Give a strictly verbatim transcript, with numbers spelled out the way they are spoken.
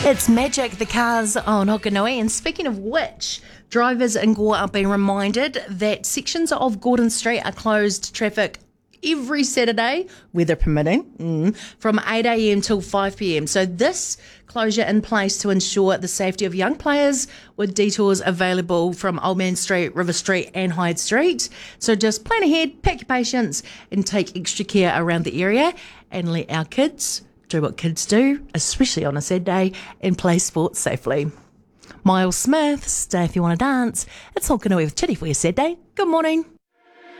It's magic, the cars on Hokanui. And speaking of which, drivers in Gore are being reminded that sections of Gordon Street are closed to traffic every Saturday, weather permitting, mm, from eight a.m. till five p.m. So this closure in place to ensure the safety of young players, with detours available from Old Man Street, River Street and Hyde Street. So just plan ahead, pack your patience and take extra care around the area and let our kids do what kids do, especially on a Saturday, and play sports safely. Miles Smith, stay if you want to dance. It's Hokanui with Chitty for your Saturday. Good morning.